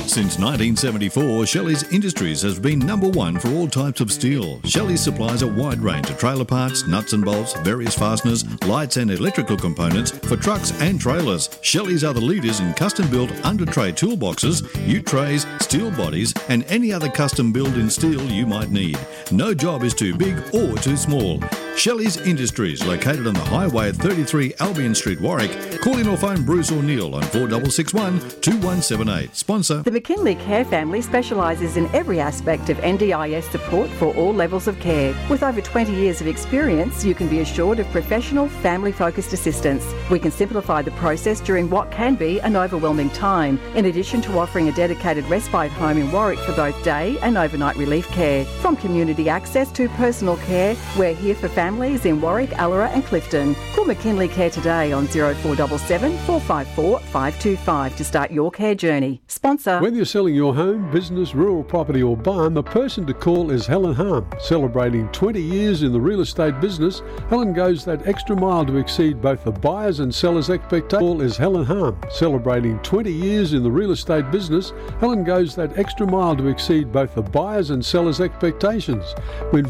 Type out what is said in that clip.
Since 1974, Shelley's Industries has been number one for all types of steel. Shelley supplies a wide range of trailer parts, nuts and bolts, various fasteners, lights and electrical components for trucks and trailers. Shelley's are the leaders in custom-built under-tray toolboxes, ute trays, steel bodies and any other custom build in steel you might need. No job is too big or too small. Shelley's Industries, located on the highway at 33 Albion Street, Warwick. Call in or phone Bruce or Neil on 4661 2178. Sponsor. The McKinley Care family specialises in every aspect of NDIS support for all levels of care. With over 20 years of experience, you can be assured of professional, family-focused assistance. We can simplify the process during what can be an overwhelming time, in addition to offering a dedicated respite home in Warwick for both day and overnight relief care. From community access to personal care, we're here for families in Warwick, Allora and Clifton. Call McKinley Care today on 0477 454 525 to start your care journey. Sponsor. Whether you're selling your home, business, rural property or barn, the person to call is Helen Harm. Celebrating 20 years in the real estate business, Helen goes that extra mile to exceed both the buyers and sellers' expectations. Call is Helen Harm. Celebrating 20 years in the real estate business, Helen goes that extra mile to exceed both the buyers and sellers' expectations. When